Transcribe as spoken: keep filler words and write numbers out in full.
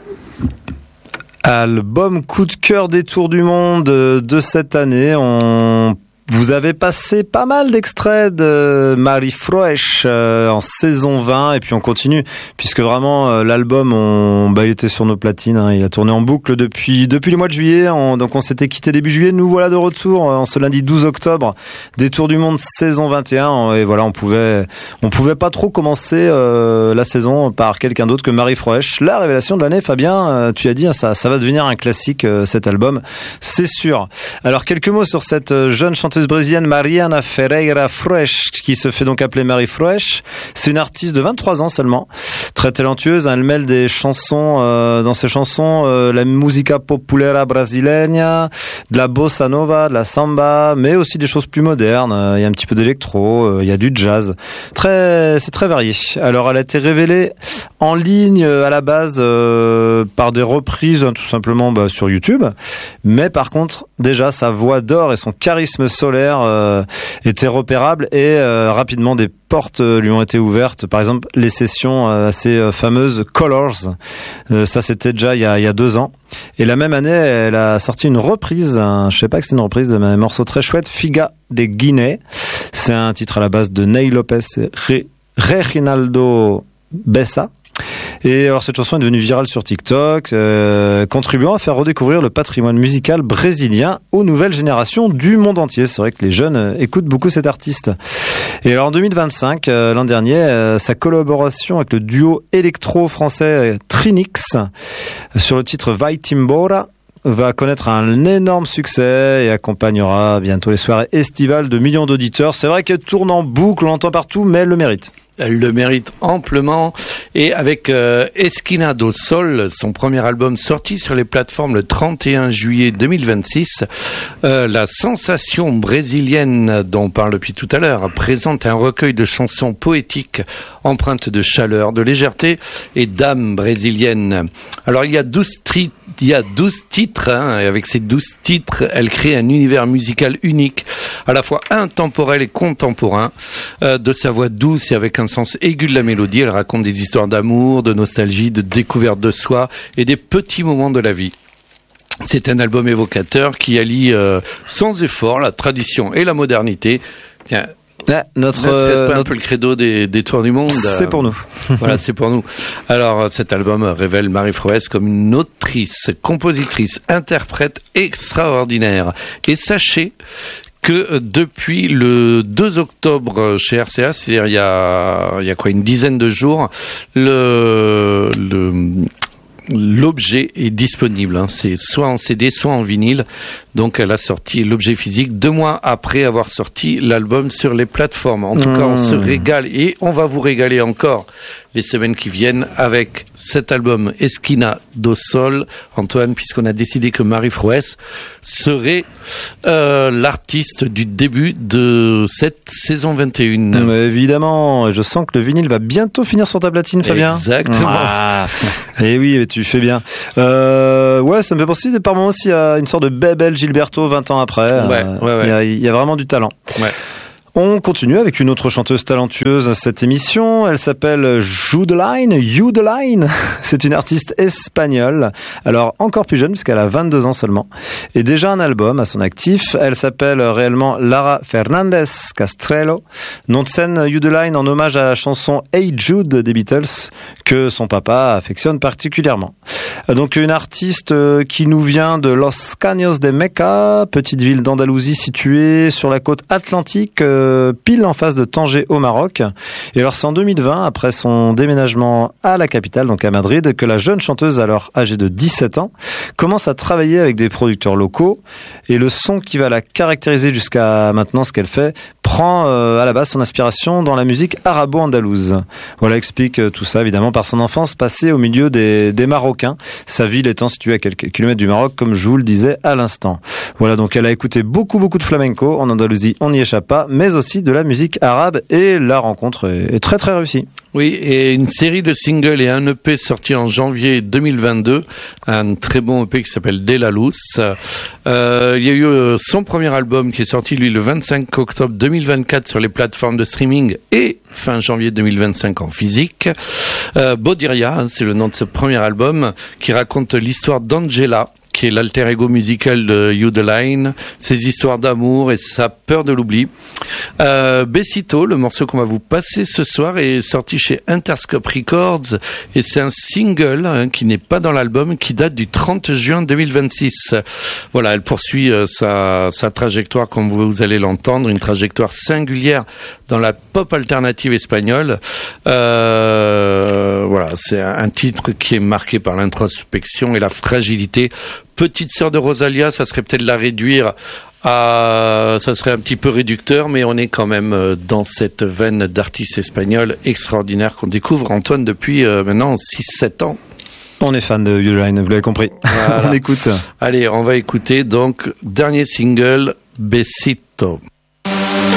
Album coup de cœur des Tours du Monde de cette année. On Vous avez passé pas mal d'extraits de Marie Froesch euh, en saison vingt et puis on continue puisque vraiment euh, l'album on, bah, il était sur nos platines, hein, il a tourné en boucle depuis depuis le mois de juillet, on, donc on s'était quitté début juillet, nous voilà de retour euh, en ce lundi douze octobre des Tours du Monde saison vingt et un et voilà on pouvait on pouvait pas trop commencer euh, la saison par quelqu'un d'autre que Marie Froesch, la révélation de l'année. Fabien, euh, tu as dit hein, ça ça va devenir un classique euh, cet album, c'est sûr. Alors quelques mots sur cette euh, jeune chanteuse brésilienne Mariana Ferreira Froesch, qui se fait donc appeler Marie Froesch. C'est une artiste de vingt-trois ans seulement, très talentueuse. Elle mêle des chansons, euh, dans ses chansons, euh, la musica populera brasileña, de la bossa nova, de la samba, mais aussi des choses plus modernes. Il y a un petit peu d'électro, euh, il y a du jazz. Très, c'est très varié. Alors, elle a été révélée en ligne à la base euh, par des reprises, hein, tout simplement bah, sur YouTube. Mais par contre, déjà, sa voix d'or et son charisme solaire euh, étaient repérables et euh, rapidement des portes euh, lui ont été ouvertes. Par exemple, les sessions euh, assez euh, fameuses Colors. Euh, ça, c'était déjà il y a, il y a deux ans. Et la même année, elle a sorti une reprise. Un, je sais pas que c'était une reprise, mais un morceau très chouette, Figa de Guinée. C'est un titre à la base de Ney Lopez et Re, Reginaldo Bessa. Et alors cette chanson est devenue virale sur TikTok, euh, contribuant à faire redécouvrir le patrimoine musical brésilien aux nouvelles générations du monde entier. C'est vrai que les jeunes euh, écoutent beaucoup cet artiste. Et alors en deux mille vingt-cinq, euh, l'an dernier, euh, sa collaboration avec le duo électro-français euh, Trinix euh, sur le titre Vai Timbora va connaître un énorme succès et accompagnera bientôt les soirées estivales de millions d'auditeurs. C'est vrai qu'elle tourne en boucle, on l'entend partout, mais elle le mérite. Elle le mérite amplement. Et avec euh, Esquina do Sol, son premier album sorti sur les plateformes le trente et un juillet deux mille vingt-six, euh, la sensation brésilienne dont on parle depuis tout à l'heure présente un recueil de chansons poétiques empreintes de chaleur, de légèreté et d'âme brésilienne. Alors il y a douze, tri- il y a douze titres, hein, et avec ces douze titres, elle crée un univers musical unique, à la fois intemporel et contemporain. Euh, de sa voix douce et avec un sens aigu de la mélodie, elle raconte des histoires d'amour, de nostalgie, de découverte de soi et des petits moments de la vie. C'est un album évocateur qui allie euh, sans effort la tradition et la modernité. Tiens, Ah, notre, ne serait-ce pas notre... un peu le credo des, des Tours du Monde? C'est pour nous. Voilà, c'est pour nous. Alors, cet album révèle Marie Froesch comme une autrice, compositrice, interprète extraordinaire. Et sachez que depuis le deux octobre chez R C A, c'est-à-dire il y a, il y a quoi, une dizaine de jours, le, le, l'objet est disponible, hein. C'est soit en C D, soit en vinyle. Donc elle a sorti l'objet physique deux mois après avoir sorti l'album sur les plateformes. En tout mmh. cas, on se régale et on va vous régaler encore les semaines qui viennent avec cet album Esquina do Sol, Antoine, puisqu'on a décidé que Marie Froesch serait euh, l'artiste du début de cette saison vingt et un. Mais évidemment, je sens que le vinyle va bientôt finir sur ta platine, Fabien. Exactement. Ah. Et oui, tu fais bien. Euh, ouais, ça me fait penser par moments aussi à une sorte de Bebel Gilberto vingt ans après. Ouais, euh, ouais, ouais. Il y a, il y a vraiment du talent. Ouais. On continue avec une autre chanteuse talentueuse à cette émission. Elle s'appelle Judeline. Judeline. C'est une artiste espagnole. Alors, encore plus jeune, puisqu'elle a vingt-deux ans seulement. Et déjà un album à son actif. Elle s'appelle réellement Lara Fernandez Castrelo. Nom de scène Judeline en hommage à la chanson Hey Jude des Beatles, que son papa affectionne particulièrement. Donc, une artiste qui nous vient de Los Caños de Meca, petite ville d'Andalousie située sur la côte atlantique, pile en face de Tanger au Maroc. Et alors c'est en deux mille vingt, après son déménagement à la capitale, donc à Madrid, que la jeune chanteuse, alors âgée de dix-sept ans, commence à travailler avec des producteurs locaux. Et le son qui va la caractériser jusqu'à maintenant, ce qu'elle fait, prend euh, à la base son inspiration dans la musique arabo-andalouse. Voilà, explique euh, tout ça évidemment par son enfance passée au milieu des, des Marocains, sa ville étant située à quelques kilomètres du Maroc, comme je vous le disais à l'instant. Voilà, donc elle a écouté beaucoup beaucoup de flamenco en Andalousie, on n'y échappe pas, mais aussi de la musique arabe, et la rencontre est, est très très réussie. Oui, et une série de singles et un E P sorti en janvier deux mille vingt-deux, un très bon E P qui s'appelle De la Luz. Euh, il y a eu son premier album qui est sorti lui le vingt-cinq octobre deux mille mille vingt-quatre sur les plateformes de streaming et fin janvier deux mille vingt-cinq en physique. Euh, Bodiria, hein, c'est le nom de ce premier album qui raconte l'histoire d'Angela, qui est l'alter ego musical de Yudeline, ses histoires d'amour et sa peur de l'oubli. Euh, Besito, le morceau qu'on va vous passer ce soir, est sorti chez Interscope Records et c'est un single hein, qui n'est pas dans l'album, qui date du trente juin deux mille vingt-six. Voilà, elle poursuit euh, sa, sa trajectoire, comme vous, vous allez l'entendre, une trajectoire singulière dans la pop alternative espagnole. Euh, voilà, c'est un, un titre qui est marqué par l'introspection et la fragilité. Petite sœur de Rosalia, ça serait peut-être la réduire à, ça serait un petit peu réducteur, mais on est quand même dans cette veine d'artistes espagnols extraordinaires qu'on découvre, Antoine, depuis euh, maintenant six sept ans. On est fan de Yudeline, vous l'avez compris. Voilà. On écoute. Allez, on va écouter donc dernier single, Besito.